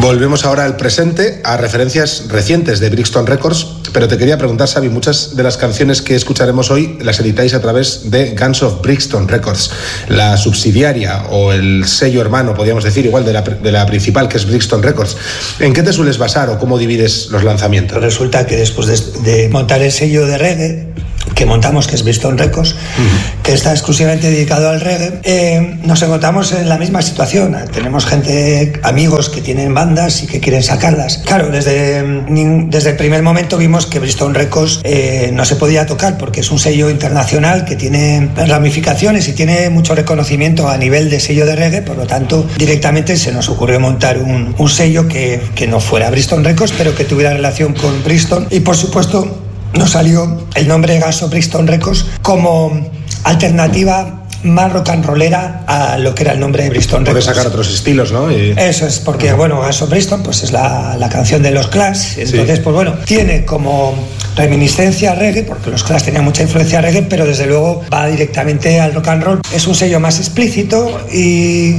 Volvemos ahora al presente, a referencias recientes de Brixton Records, pero te quería preguntar, Xavi, muchas de las canciones que escucharemos hoy las editáis a través de Guns of Brixton Records, la subsidiaria o el sello hermano, podríamos decir, igual de la principal, que es Brixton Records. ¿En qué te sueles basar o cómo divides los lanzamientos? Resulta que después de montar el sello de reggae que montamos, que es Brixton Records, que está exclusivamente dedicado al reggae, nos encontramos en la misma situación. Tenemos amigos que tienen bandas y que quieren sacarlas. Claro, desde el primer momento vimos que Brixton Records no se podía tocar, porque es un sello internacional que tiene ramificaciones y tiene mucho reconocimiento a nivel de sello de reggae. Por lo tanto, directamente se nos ocurrió montar un sello que no fuera Brixton Records, pero que tuviera relación con Brixton. Y por supuesto nos salió el nombre Guns of Brixton Records como alternativa más rock and rollera a lo que era el nombre de Brixton Records. Puedes sacar otros estilos, ¿no? Eso es, porque Guns of Brixton pues es la canción de los Clash. Entonces, sí, pues bueno, tiene como reminiscencia a reggae, porque los Clash tenían mucha influencia reggae, pero desde luego va directamente al rock and roll. Es un sello más explícito y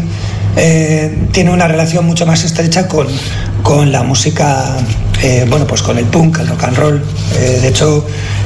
tiene una relación mucho más estrecha con la música, pues con el punk, el rock and roll. De hecho,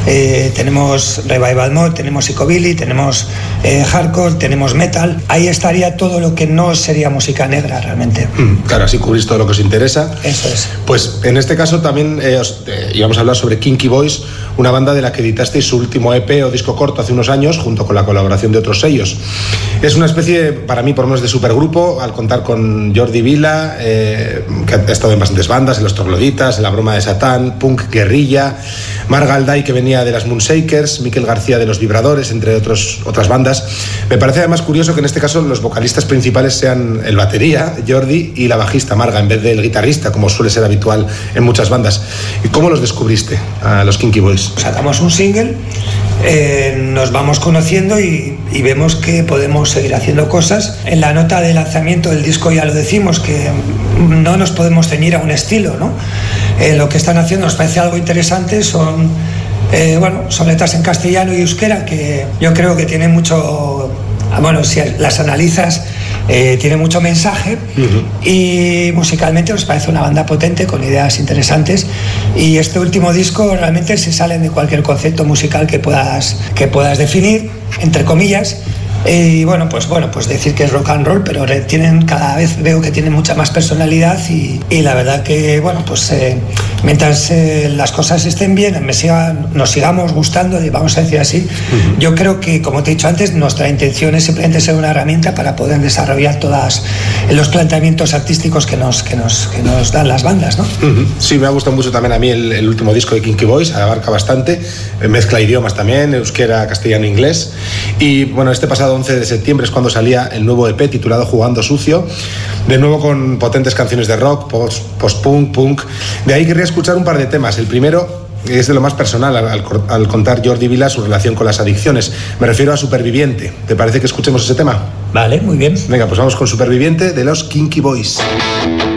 tenemos revival mode, tenemos psychobilly, tenemos hardcore, tenemos metal. Ahí estaría todo lo que no sería música negra realmente. Claro, así cubrís todo lo que os interesa. Eso es. Pues en este caso también íbamos a hablar sobre Kinky Boys, una banda de la que editasteis su último EP o disco corto hace unos años, junto con la colaboración de otros sellos. Es una especie, para mí por lo menos, de supergrupo, al contar con Jordi Vila, que ha estado en bastantes bandas, en Los Trogloditas, en La Broma de Satán, Punk Guerrilla, Marc Galday, que venía de las Moonshakers, Miquel García de Los Vibradores, entre otras bandas. Me parece además curioso que en este caso los vocalistas principales sean el batería, Jordi, y la bajista, Marga, en vez del guitarrista, como suele ser habitual en muchas bandas. ¿Y cómo los descubriste, a los Kinky Boys? Sacamos un single, nos vamos conociendo y vemos que podemos seguir haciendo cosas. En la nota de lanzamiento del disco ya lo decimos, que no nos podemos ceñir a un estilo, ¿no? Lo que están haciendo nos parece algo interesante. Son letras en castellano y euskera que yo creo que tienen mucho, si las analizas, tiene mucho mensaje. Y musicalmente nos parece una banda potente con ideas interesantes, y este último disco realmente se sale de cualquier concepto musical que puedas definir, entre comillas. Y pues decir que es rock and roll, pero cada vez veo que tienen mucha más personalidad, y la verdad que mientras las cosas estén bien, nos sigamos gustando, vamos a decir así. Yo creo que, como te he dicho antes, nuestra intención es simplemente ser una herramienta para poder desarrollar todos los planteamientos artísticos que nos dan las bandas, ¿no? Sí, me ha gustado mucho también a mí el último disco de Kinky Boys, abarca bastante, mezcla idiomas también, euskera, castellano, inglés. Y bueno, este pasado 11 de septiembre es cuando salía el nuevo EP titulado Jugando Sucio, de nuevo con potentes canciones de rock, post-punk, punk. De ahí querría escuchar un par de temas. El primero es de lo más personal, al contar Jordi Vila su relación con las adicciones. Me refiero a Superviviente. ¿Te parece que escuchemos ese tema? Vale, muy bien. Venga, pues vamos con Superviviente de los Kinky Boys.